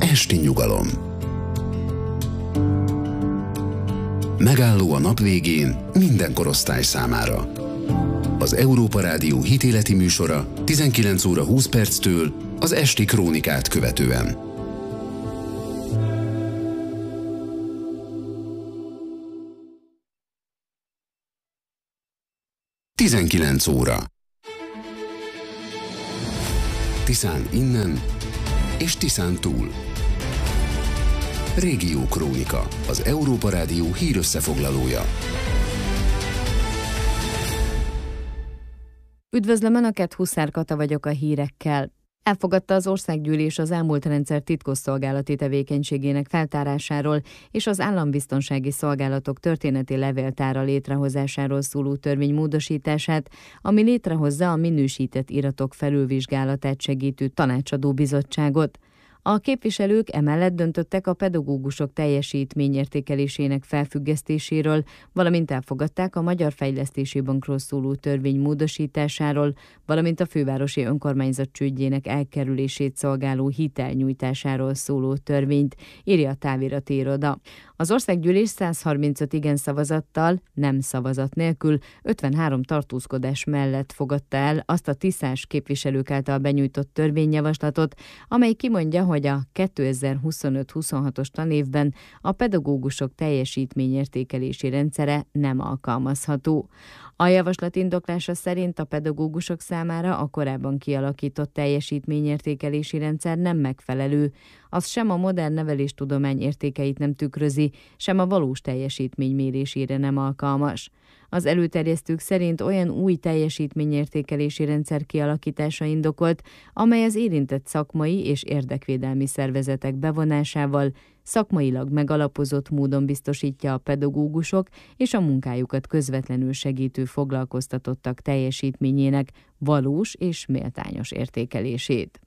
esti nyugalom. Megálló a nap végén minden korosztály számára. Az Európa Rádió hitéleti műsora 19 óra 20 perctől az esti krónikát követően. Tizenkilenc óra. Tiszán innen és Tiszán túl. Régió Krónika, az Európa Rádió hírösszefoglalója. Üdvözlöm Önöket, Huszár Kata vagyok a hírekkel. Elfogadta az Országgyűlés az elmúlt rendszer titkosszolgálati tevékenységének feltárásáról és az állambiztonsági szolgálatok történeti levéltára létrehozásáról szóló törvény módosítását, ami létrehozza a minősített iratok felülvizsgálatát segítő tanácsadó bizottságot. A képviselők emellett döntöttek a pedagógusok teljesítményértékelésének felfüggesztéséről, valamint elfogadták a Magyar Fejlesztési Bankról szóló törvény módosításáról, valamint a fővárosi önkormányzat csődjének elkerülését szolgáló hitelnyújtásáról szóló törvényt, írja a távirati iroda. Az Országgyűlés 135 igen szavazattal, nem szavazat nélkül 53 tartózkodás mellett fogadta el azt a tiszás képviselők által benyújtott törvényjavaslatot, amely kimondja, hogy a 2025-26-os tanévben a pedagógusok teljesítményértékelési rendszere nem alkalmazható. A javaslat indoklása szerint a pedagógusok számára a korábban kialakított teljesítményértékelési rendszer nem megfelelő, az sem a modern neveléstudomány értékeit nem tükrözi, sem a valós teljesítmény mérésére nem alkalmas. Az előterjesztők szerint olyan új teljesítményértékelési rendszer kialakítása indokolt, amely az érintett szakmai és érdekvédelmi szervezetek bevonásával szakmailag megalapozott módon biztosítja a pedagógusok és a munkájukat közvetlenül segítő foglalkoztatottak teljesítményének valós és méltányos értékelését.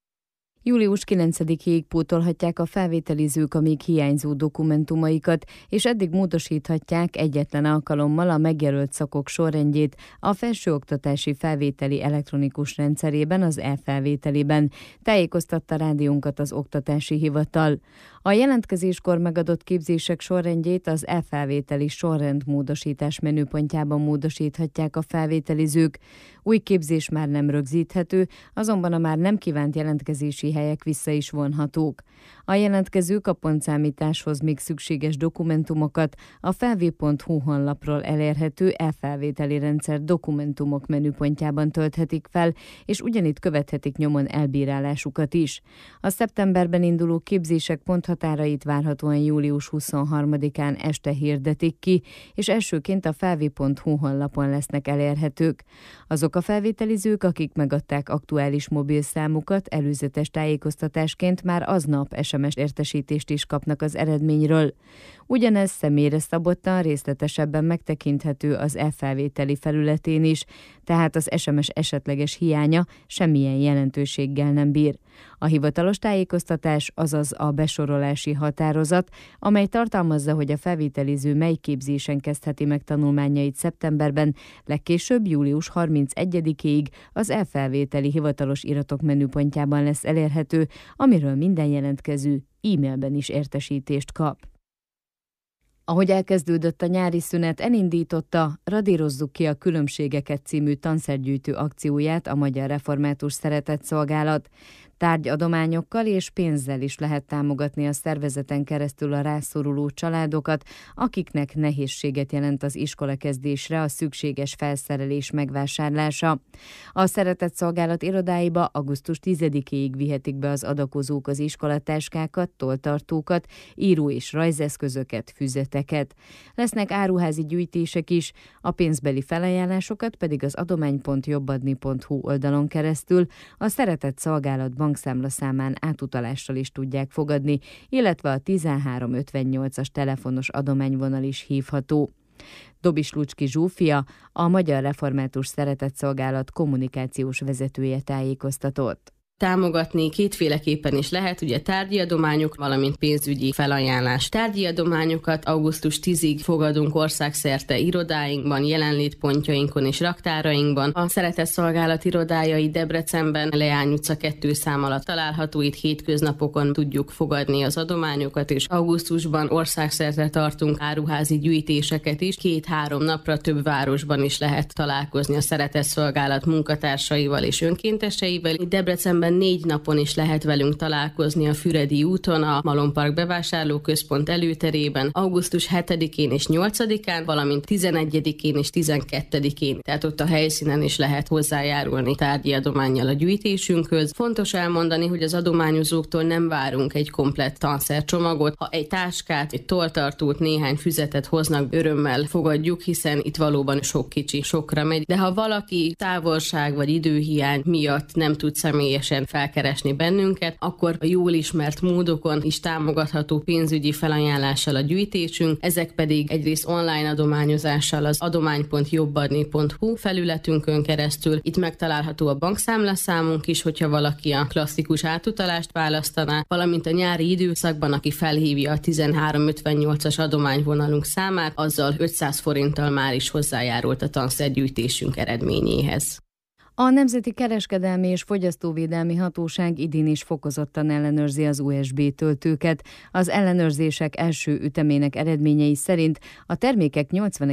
Július 9-ig pótolhatják a felvételizők a még hiányzó dokumentumaikat, és eddig módosíthatják egyetlen alkalommal a megjelölt szakok sorrendjét a felsőoktatási felvételi elektronikus rendszerében, az e-felvételiben, tájékoztatta rádiónkat az Oktatási Hivatal. A jelentkezéskor megadott képzések sorrendjét az e-felvételi sorrendmódosítás menüpontjában módosíthatják a felvételizők. Új képzés már nem rögzíthető, azonban a már nem kívánt jelentkezési helyek vissza is vonhatók. A jelentkezők a pontszámításhoz még szükséges dokumentumokat a felv.hu honlapról elérhető e-felvételi rendszer dokumentumok menüpontjában tölthetik fel, és ugyanitt követhetik nyomon elbírálásukat is. A szeptemberben induló képzések ponthatárait várhatóan július 23-án este hirdetik ki, és elsőként a felv.hu honlapon lesznek elérhetők. Azok a felvételizők, akik megadták aktuális mobilszámukat, előzetes tájékoztatásként már aznap SMS értesítést is kapnak az eredményről. Ugyanez személyre szabottan részletesebben megtekinthető az e-felvételi felületén is, tehát az SMS esetleges hiánya semmilyen jelentőséggel nem bír. A hivatalos tájékoztatás, azaz a besorolási határozat, amely tartalmazza, hogy a felvételiző mely képzésen kezdheti meg tanulmányait szeptemberben, legkésőbb július 31-ig az e-felvételi hivatalos iratok menüpontjában lesz elérhető, amiről minden jelentkező e-mailben is értesítést kap. Ahogy elkezdődött a nyári szünet, elindította Radírozzuk ki a különbségeket című tanszergyűjtő akcióját a Magyar Református Szeretetszolgálat. Tárgyadományokkal és pénzzel is lehet támogatni a szervezeten keresztül a rászoruló családokat, akiknek nehézséget jelent az iskolakezdésre a szükséges felszerelés megvásárlása. A Szeretetszolgálat irodáiba augusztus 10-ig vihetik be az adakozók az iskolatáskákat, tolltartókat, író- és rajzeszközöket, füzeteket. Lesznek áruházi gyűjtések is, a pénzbeli felajánlásokat pedig az adomány.jobbadni.hu oldalon keresztül a Szeretetszolgálat bankszámlaszámán átutalással is tudják fogadni, illetve a 1358-as telefonos adományvonal is hívható. Dobis Lucski Zsófia, a Magyar Református Szeretetszolgálat kommunikációs vezetője tájékoztatott. Támogatni kétféleképpen is lehet, ugye tárgyi adományok, valamint pénzügyi felajánlás. Tárgyi adományokat augusztus 10-ig fogadunk országszerte irodáinkban, jelenlétpontjainkon és raktárainkban. A Szeretett Szolgálat irodájai Debrecenben, Leány utca 2 szám alatt található, itt hétköznapokon tudjuk fogadni az adományokat, és augusztusban országszerte tartunk áruházi gyűjtéseket is. 2-3 napra több városban is lehet találkozni a Szeretett Szolgálat munkatársaival és önkénteseivel. Itt Debrecenben 4 napon is lehet velünk találkozni a Füredi úton, a Malompark bevásárlóközpont előterében, augusztus 7-én és 8-án, valamint 11-én és 12-én. Tehát ott a helyszínen is lehet hozzájárulni tárgyi adománnyal a gyűjtésünkhöz. Fontos elmondani, hogy az adományozóktól nem várunk egy komplett tanszercsomagot. Ha egy táskát, egy tolltartót, néhány füzetet hoznak, örömmel fogadjuk, hiszen itt valóban sok kicsi sokra megy. De ha valaki távolság vagy időhiány miatt nem tud személyesen felkeresni bennünket, akkor a jól ismert módokon is támogatható pénzügyi felajánlással a gyűjtésünk, ezek pedig egyrészt online adományozással az adomány.jobbadni.hu felületünkön keresztül. Itt megtalálható a bankszámlaszámunk is, hogyha valaki a klasszikus átutalást választaná, valamint a nyári időszakban, aki felhívja a 1358-as adományvonalunk számát, azzal 500 forinttal már is hozzájárult a tanszergyűjtésünk eredményéhez. A Nemzeti Kereskedelmi és Fogyasztóvédelmi Hatóság idén is fokozottan ellenőrzi az USB töltőket. Az ellenőrzések első ütemének eredményei szerint a termékek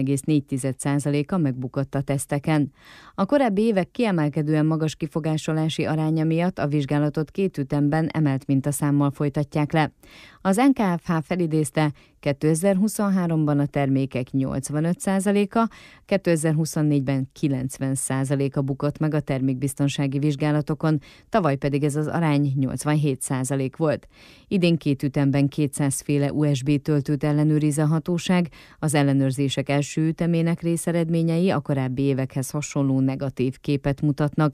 80,4%-a megbukott a teszteken. A korábbi évek kiemelkedően magas kifogásolási aránya miatt a vizsgálatot 2 ütemben emelt mintaszámmal folytatják le. Az NKFH felidézte, 2023-ban a termékek 85%-a, 2024-ben 90%-a bukott meg a termékbiztonsági vizsgálatokon, tavaly pedig ez az arány 87% volt. Idén 2 ütemben 200 féle USB töltőt ellenőriz a hatóság, az ellenőrzések első ütemének részeredményei a korábbi évekhez hasonló negatív képet mutatnak.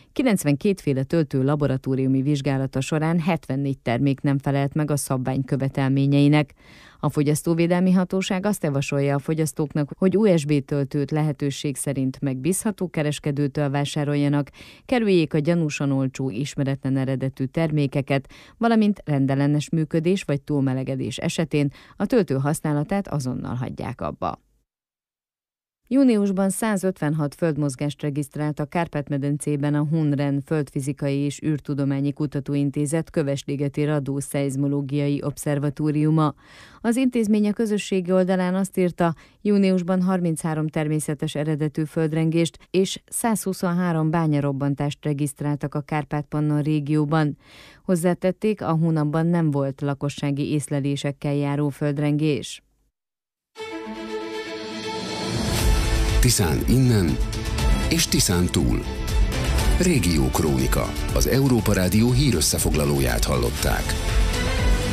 92 féle töltő laboratóriumi vizsgálata során 74 termék nem felelt meg a szabvány követelményeinek. A Fogyasztóvédelmi Hatóság azt javasolja a fogyasztóknak, hogy USB töltőt lehetőség szerint megbízható kereskedőtől vásároljanak, kerüljék a gyanúsan olcsó, ismeretlen eredetű termékeket, valamint rendellenes működés vagy túlmelegedés esetén a töltő használatát azonnal hagyják abba. Júniusban 156 földmozgást regisztrált a Kárpát-medencében a HUNREN Földfizikai és űrtudományi kutatóintézet Kövesligeti Radioszeizmológiai Obszervatóriuma. Az intézmény a közösségi oldalán azt írta, júniusban 33 természetes eredetű földrengést és 123 bányarobbantást regisztráltak a Kárpát-Pannon régióban. Hozzátették, a hónapban nem volt lakossági észlelésekkel járó földrengés. Tiszán innen és Tiszán túl. Régió Krónika. Az Európa Rádió hírösszefoglalóját hallották.